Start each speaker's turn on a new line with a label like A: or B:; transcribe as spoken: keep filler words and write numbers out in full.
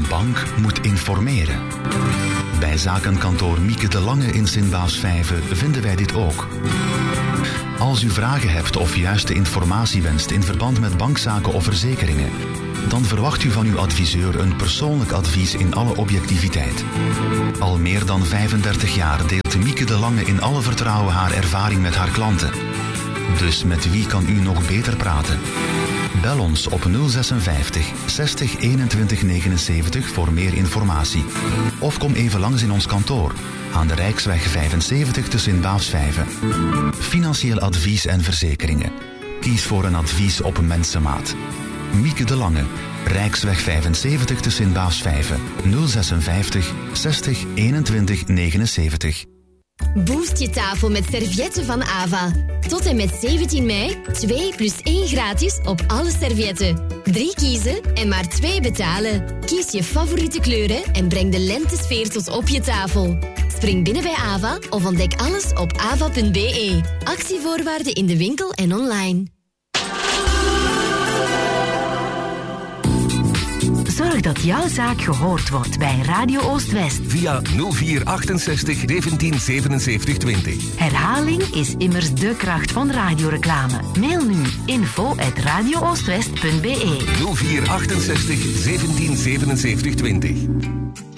A: bank moet informeren. Bij zakenkantoor Mieke de Lange in Sint-Baafsvijve vinden wij dit ook. Als u vragen hebt of juiste informatie wenst in verband met bankzaken of verzekeringen, dan verwacht u van uw adviseur een persoonlijk advies in alle objectiviteit. Al meer dan vijfendertig jaar deelt Mieke de Lange in alle vertrouwen haar ervaring met haar klanten. Dus met wie kan u nog beter praten? Bel ons op nul zesenvijftig zestig eenentwintig negenenzeventig voor meer informatie. Of kom even langs in ons kantoor aan de Rijksweg vijfenzeventig te Sint-Baafsvijve. Financieel advies en verzekeringen. Kies voor een advies op mensenmaat. Mieke de Lange, Rijksweg vijfenzeventig te Sint-Baafsvijve, nul zesenvijftig zestig eenentwintig negenenzeventig.
B: Boost je tafel met servietten van Ava. Tot en met zeventien mei, twee plus één gratis op alle servietten. Drie kiezen en maar twee betalen. Kies je favoriete kleuren en breng de lentesfeer tot op je tafel. Spring binnen bij Ava of ontdek alles op ava punt be. Actievoorwaarden in de winkel en online.
C: Zorg dat jouw zaak gehoord wordt bij Radio Oost-West.
D: Via nul vier achtenzestig zeventien zevenenzeventig twintig.
C: Herhaling is immers de kracht van radioreclame. Mail nu info at radio oostwest punt be.
D: nul vier achtenzestig zeventien zevenenzeventig twintig.